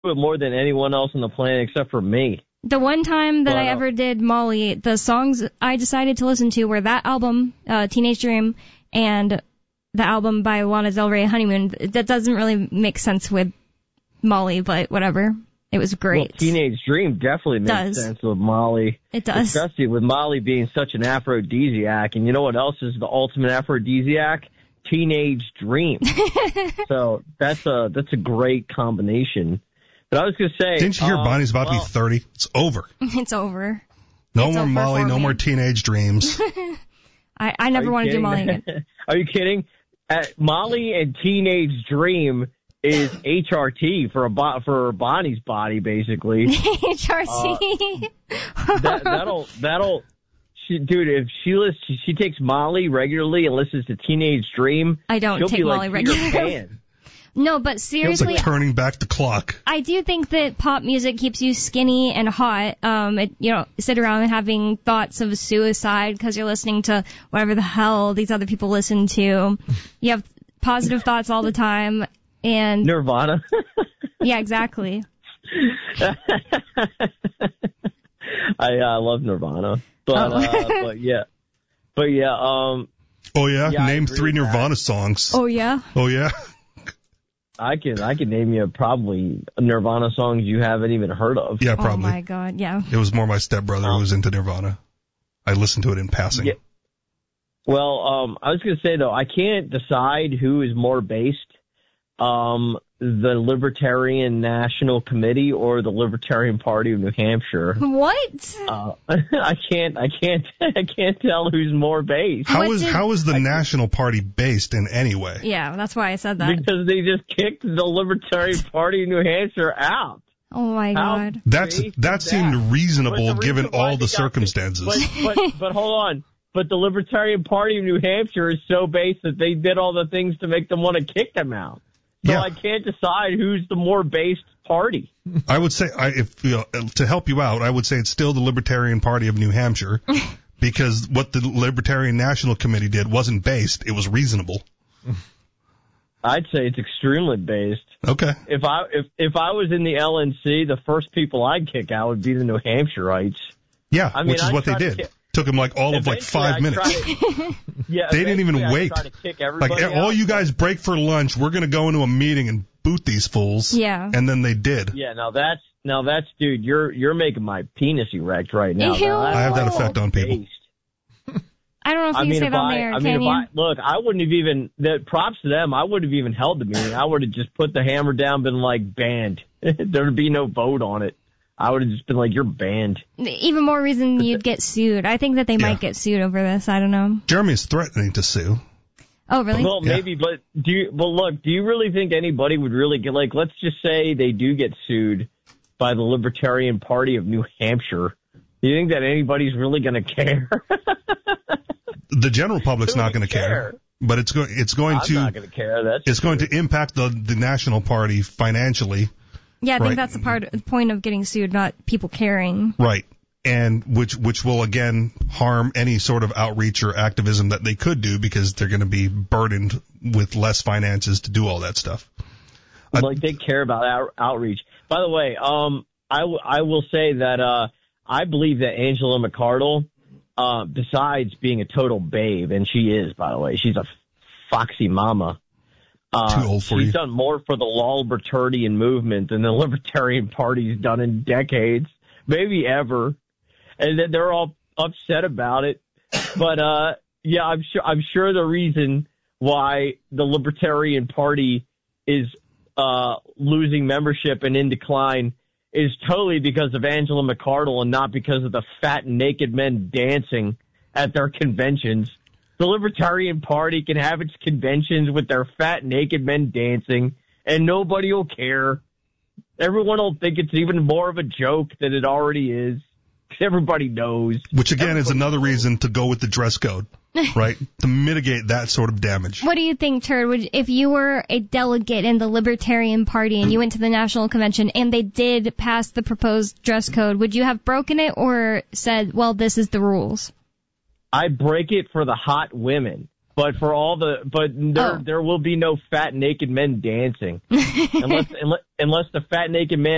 it more than anyone else on the planet except for me. The one time that I ever did Molly, the songs I decided to listen to were that album, Teenage Dream, and the album by Lana Del Rey, Honeymoon. That doesn't really make sense with Molly, but whatever. It was great. Well, Teenage Dream definitely makes sense with Molly. It does. Especially with Molly being such an aphrodisiac. And you know what else is the ultimate aphrodisiac? Teenage Dream. So that's a great combination. But I was going to say... Didn't you hear Bonnie's about to be 30? It's over. It's over. No more Molly, no more Teenage Dreams. I never want to do Molly again. Are you kidding? Molly and Teenage Dream is HRT for Bonnie's body, basically. HRT. That'll. Dude, if she takes Molly regularly and listens to Teenage Dream, I don't take Molly regularly. No, but seriously, it's like turning back the clock. I do think that pop music keeps you skinny and hot. Sit around and having thoughts of suicide because you're listening to whatever the hell these other people listen to. You have positive thoughts all the time. And Nirvana. Yeah, exactly. I love Nirvana, but yeah. Oh yeah, name 3 Nirvana songs. Oh yeah. Oh yeah. I can name you probably Nirvana songs you haven't even heard of. Yeah, probably. Oh my God, yeah. It was more my stepbrother who was into Nirvana. I listened to it in passing. Yeah. Well, I was going to say though, I can't decide who is more based. The Libertarian National Committee or the Libertarian Party of New Hampshire. What? I can't tell who's more based. How is the National Party based in any way? Yeah, that's why I said that. Because they just kicked the Libertarian Party of New Hampshire out. Oh my God. That seemed reasonable given all the circumstances. But hold on. But the Libertarian Party of New Hampshire is so based that they did all the things to make them want to kick them out. So I can't decide who's the more based party. I would say, to help you out, I would say it's still the Libertarian Party of New Hampshire, because what the Libertarian National Committee did wasn't based; it was reasonable. I'd say it's extremely based. Okay. If I was in the LNC, the first people I'd kick out would be the New Hampshireites. Yeah, which is what they did. Took them all of 5 minutes. They didn't even wait. All you guys break for lunch. We're going to go into a meeting and boot these fools. Yeah. And then they did. Yeah. Now that's dude. You're making my penis erect right now. I have that effect on people. I don't know if you can say that on there. Look, I wouldn't have even. Props to them. I wouldn't have even held the meeting. I would have just put the hammer down, been like banned. There'd be no vote on it. I would have just been like, you're banned. Even more reason you'd get sued. I think that they might get sued over this. I don't know. Jeremy's threatening to sue. Oh, really? Well, maybe, but do you really think anybody would really get, let's just say they do get sued by the Libertarian Party of New Hampshire. Do you think that anybody's really going to care? The general public's not going to care. But it's going to. I'm not going to care. It's going to impact the National Party financially. Yeah, I think that's the point of getting sued, not people caring. Right. And which will, again, harm any sort of outreach or activism that they could do because they're going to be burdened with less finances to do all that stuff. They care about outreach. By the way, I will say that I believe that Angela McArdle, besides being a total babe, and she is, by the way, she's a foxy mama. Too old for you. She's done more for the libertarian movement than the Libertarian Party's done in decades, maybe ever. And then they're all upset about it. But I'm sure the reason why the Libertarian Party is losing membership and in decline is totally because of Angela McArdle and not because of the fat naked men dancing at their conventions. The Libertarian Party can have its conventions with their fat, naked men dancing, and nobody will care. Everyone will think it's even more of a joke than it already is. Everybody knows. Which, again, is another reason to go with the dress code, right? To mitigate that sort of damage. What do you think, Turd? If you were a delegate in the Libertarian Party and you went to the National Convention and they did pass the proposed dress code, would you have broken it or said, well, this is the rules? I break it for the hot women, but there will be no fat naked men dancing unless the fat naked man